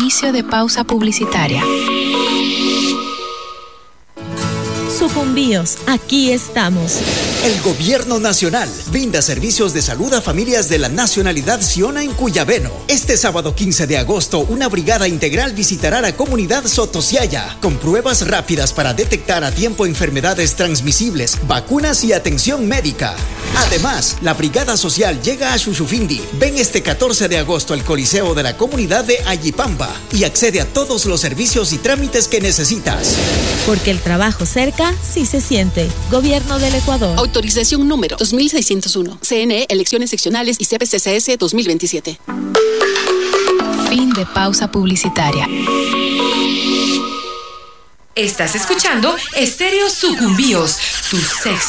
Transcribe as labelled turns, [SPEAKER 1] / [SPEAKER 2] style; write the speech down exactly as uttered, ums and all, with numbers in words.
[SPEAKER 1] Inicio de pausa publicitaria.
[SPEAKER 2] Sucumbíos, aquí estamos.
[SPEAKER 3] El Gobierno Nacional brinda servicios de salud a familias de la nacionalidad Siona en Cuyabeno. Este sábado quince de agosto, una brigada integral visitará la comunidad Sotosiaya con pruebas rápidas para detectar a tiempo enfermedades transmisibles, vacunas y atención médica. Además, la Brigada Social llega a Xuxufindi. Ven este catorce de agosto al Coliseo de la comunidad de Ayipamba y accede a todos los servicios y trámites que necesitas.
[SPEAKER 2] Porque el trabajo cerca sí se siente. Gobierno del Ecuador.
[SPEAKER 4] Autorización número dos mil seiscientos uno. C N E, elecciones seccionales y C P C C S dos mil veintisiete.
[SPEAKER 1] Fin de pausa publicitaria.
[SPEAKER 5] Estás escuchando Estéreo Sucumbíos, tu sexo.